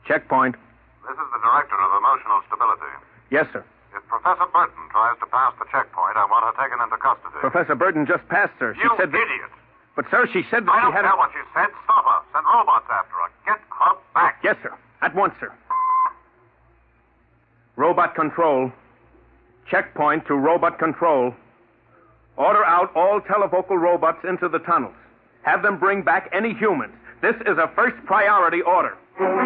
Checkpoint. This is the Director of Emotional Stability. Yes, sir. If Professor Burton tries to pass the checkpoint, I want her taken into custody. Professor Burton just passed, sir. She You said that... idiot! But, sir, she said that I she don't had... care what she said. Stop her. Send robots after her. Get her back. Yes, sir. At once, sir. Robot control. Checkpoint to robot control. Order out all televocal robots into the tunnels. Have them bring back any humans. This is a first priority order.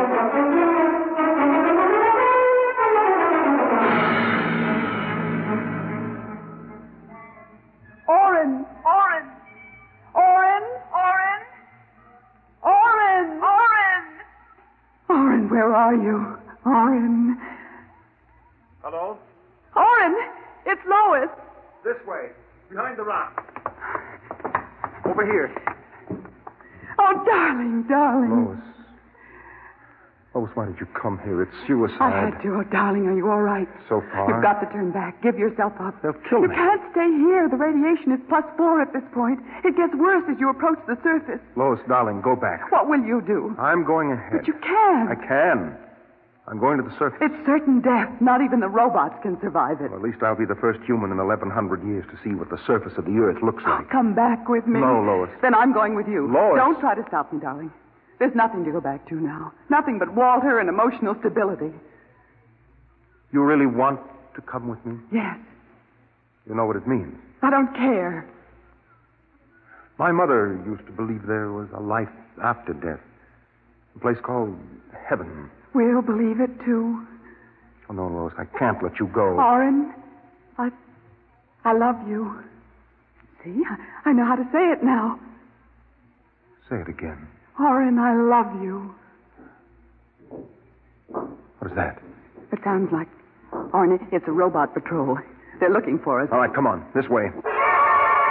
Oren! Oren! Oren! Oren! Oren! Oren! Oren, where are you? Oren. Hello? Oren! It's Lois. This way. Behind the rock. Over here. Oh, darling, darling. Lois. Lois, why did you come here? It's suicide. I had to. Oh, darling, are you all right? So far. You've got to turn back. Give yourself up. They'll kill You me. can't stay here. The radiation is +4 at this point. It gets worse as you approach the surface. Lois, darling, go back. What will you do? I'm going ahead. But you can't. I can. I'm going to the surface. It's certain death. Not even the robots can survive it. Well, at least I'll be the first human in 1,100 years to see what the surface of the Earth looks like. Come back with me. No, Lois. Then I'm going with you. Lois. Don't try to stop me, darling. There's nothing to go back to now. Nothing but Walter and emotional stability. You really want to come with me? Yes. You know what it means. I don't care. My mother used to believe there was a life after death. A place called heaven. We'll believe it, too. Oh, no, Lois, I can't let you go. Oren, I love you. See, I know how to say it now. Say it again. Oren, I love you. What is that? It sounds like... Oren, it's a robot patrol. They're looking for us. All right, come on. This way.